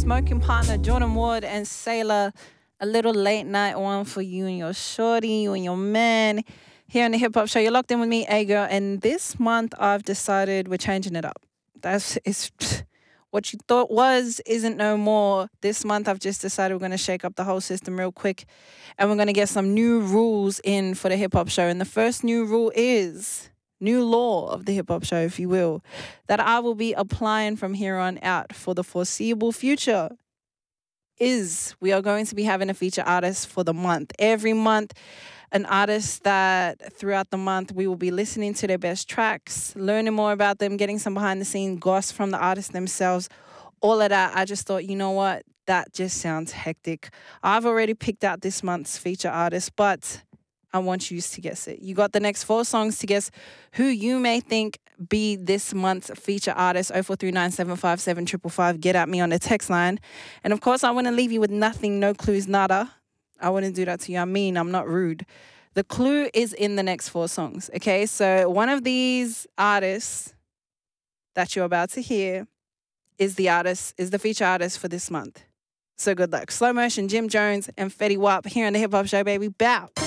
smoking partner Jordan Ward and Sailor. A little late night one for you and your shorty, you and your man. Here on the Hip Hop Show, you're locked in with me, A-Girl. And this month I've decided we're changing it up. It's what you thought isn't no more. This month I've just decided we're going to shake up the whole system real quick. And we're going to get some new rules in for the Hip Hop Show. And the first new rule is, new law of the Hip Hop Show, if you will, that I will be applying from here on out for the foreseeable future is we are going to be having a feature artist for the month. Every month, an artist that throughout the month we will be listening to their best tracks, learning more about them, getting some behind-the-scenes goss from the artists themselves, all of that. I just thought, you know what? That just sounds hectic. I've already picked out this month's feature artist, but I want you to guess it. You got the next 4 songs to guess who you may think be this month's feature artist. 0439757555. Get at me on the text line. And of course, I want to leave you with nothing, no clues, nada. I wouldn't do that to you. I mean, I'm not rude. The clue is in the next 4 songs, okay? So one of these artists that you're about to hear is the feature artist for this month. So good luck. Slow Motion, Jim Jones, and Fetty Wap here on the Hip Hop Show, baby. Bow.